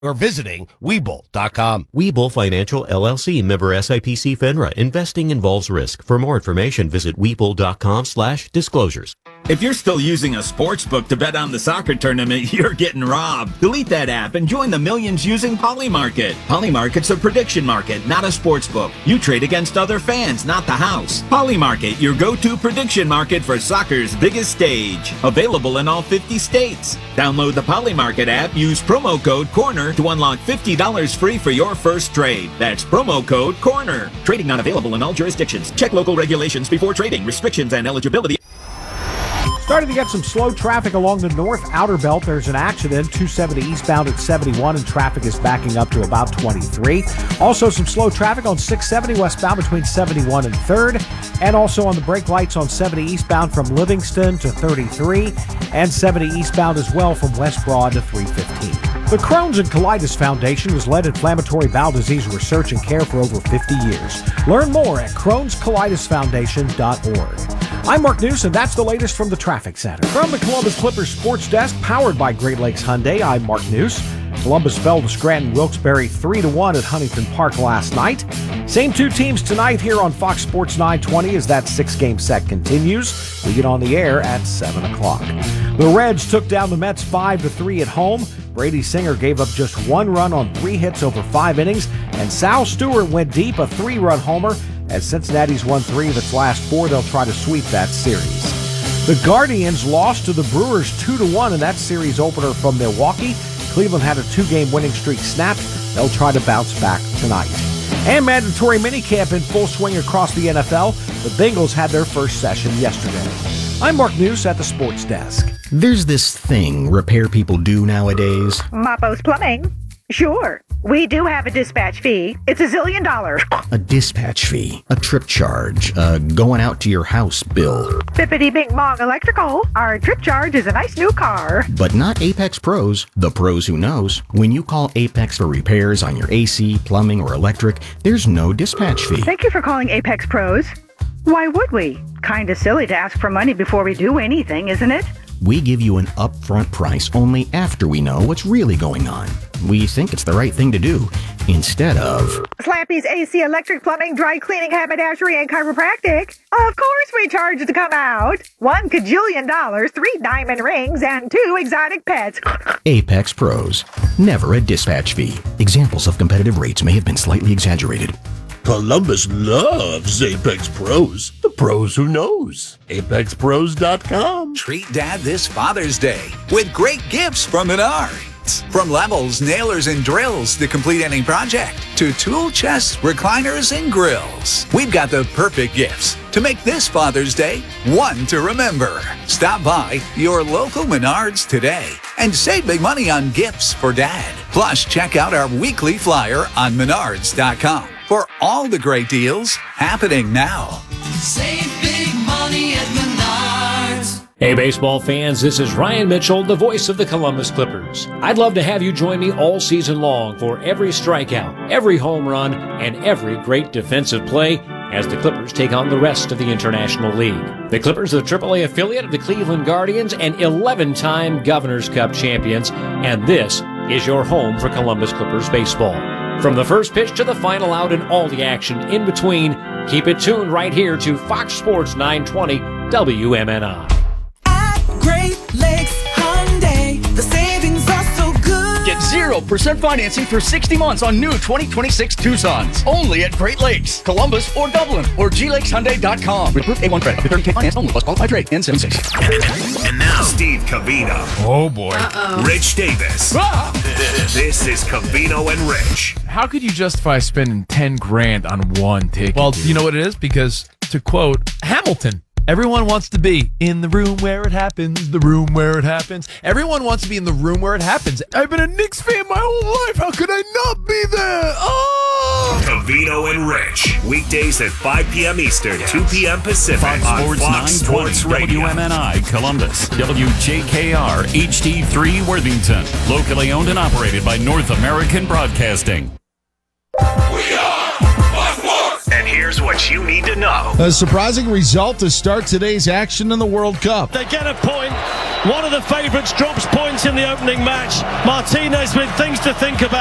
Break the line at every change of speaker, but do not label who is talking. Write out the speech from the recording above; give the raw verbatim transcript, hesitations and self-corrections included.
or visiting Webull dot com.
Webull Financial, L L C, member S I P C FINRA. Investing involves risk. For more information, visit Webull dot com slash disclosures.
If you're still using a sports book to bet on the soccer tournament, you're getting robbed. Delete that app and join the millions using Polymarket. Polymarket's a prediction market, not a sports book. You trade against other fans, not the house. Polymarket, your go-to prediction market for soccer's biggest stage. Available in all fifty states. Download the Polymarket app, use promo code CORNER to unlock fifty dollars free for your first trade. That's promo code CORNER. Trading not available in all jurisdictions. Check local regulations before trading. Restrictions and eligibility.
Starting to get some slow traffic along the north outer belt. There's an accident, two seventy eastbound at seventy-one, and traffic is backing up to about twenty-three. Also some slow traffic on six seventy westbound between seventy-one and third, and also on the brake lights on seventy eastbound from Livingston to thirty-three, and seventy eastbound as well from West Broad to three fifteen. The Crohn's and Colitis Foundation has led inflammatory bowel disease research and care for over fifty years. Learn more at crohns colitis foundation dot org. I'm Mark News, and that's the latest from the Traffic Center. From the Columbus Clippers Sports Desk, powered by Great Lakes Hyundai, I'm Mark News. Columbus fell to Scranton Wilkes-Barre three to one at Huntington Park last night. Same two teams tonight here on Fox Sports nine twenty as that six-game set continues. We get on the air at seven o'clock. The Reds took down the Mets five to three at home. Brady Singer gave up just one run on three hits over five innings, and Sal Stewart went deep, a three-run homer. As Cincinnati's won three of its last four, they'll try to sweep that series. The Guardians lost to the Brewers two to one in that series opener from Milwaukee. Cleveland had a two-game winning streak snapped. They'll try to bounce back tonight. And mandatory minicamp in full swing across the N F L. The Bengals had their first session yesterday. I'm Mark News at the Sports Desk.
There's this thing repair people do nowadays.
Mapo's Plumbing. Sure. We do have a dispatch fee. It's a zillion dollars.
A dispatch fee, a trip charge, a going out to your house bill.
Bippity Bing Bong Electrical. Our trip charge is a nice new car.
But not Apex Pros, the pros who knows. When you call Apex for repairs on your A C, plumbing, or electric, there's no dispatch fee.
Thank you for calling Apex Pros. Why would we? Kinda silly to ask for money before we do anything, isn't it?
We give you an upfront price only after we know what's really going on. We think it's the right thing to do, instead of
Slappy's A C, electric, plumbing, dry cleaning, haberdashery, and chiropractic. Of course we charge to come out. One cajillion dollars, three diamond rings, and two exotic pets.
Apex Pros. Never a dispatch fee. Examples of competitive rates may have been slightly exaggerated.
Columbus loves Apex Pros. The pros who knows. Apex Pros dot com.
Treat Dad this Father's Day with great gifts from Menards. From levels, nailers, and drills to complete any project, to tool chests, recliners, and grills. We've got the perfect gifts to make this Father's Day one to remember. Stop by your local Menards today and save big money on gifts for Dad. Plus, check out our weekly flyer on menards dot com for all the great deals happening now.
Save big money at Menards.
Hey baseball fans, this is Ryan Mitchell, the voice of the Columbus Clippers. I'd love to have you join me all season long for every strikeout, every home run, and every great defensive play as the Clippers take on the rest of the International League. The Clippers are the triple A affiliate of the Cleveland Guardians and eleven-time Governor's Cup champions, and this is your home for Columbus Clippers baseball. From the first pitch to the final out and all the action in between, keep it tuned right here to Fox Sports nine twenty W M N I.
Great Lakes Hyundai, the savings are so good.
Get zero percent financing for sixty months on new twenty twenty-six Tucsons. Only at Great Lakes, Columbus, or Dublin, or G lakes hyundai dot com. With approved A one credit. Up to thirty K finance only, plus qualified rate. N seventy-six.
And now, Steve Covino.
Oh, boy.
Uh-oh. Rich Davis. Ah! This is Covino and Rich.
How could you justify spending ten grand on one ticket? Well, dude? You know what it is? Because, to quote Hamilton, everyone wants to be in the room where it happens, the room where it happens. Everyone wants to be in the room where it happens. I've been a Knicks fan my whole life. How could I not be there? Oh!
Covino and Rich. Weekdays at five p.m. Eastern, yes. two p.m. Pacific
Fox
on
Sports
Fox Sports Radio.
W M N I Columbus. W J K R H D three Worthington. Locally owned and operated by North American Broadcasting.
We are Fox Sports. And here's what you need to know.
A surprising result to start today's action in the World Cup.
They get a point. One of the favourites drops points in the opening match. Martinez with things to think about.